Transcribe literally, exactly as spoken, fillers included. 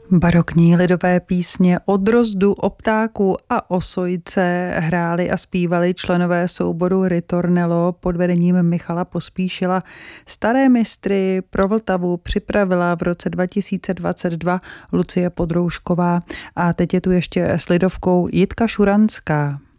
Barokní lidové písně o drozdu, o ptáku a o sojce hráli a zpívali členové souboru Ritornello pod vedením Michala Pospíšila. Staré mistry pro Vltavu připravila v roce dva tisíce dvacet dva Lucie Podroušková a teď je tu ještě s lidovkou Jitka Šuranská.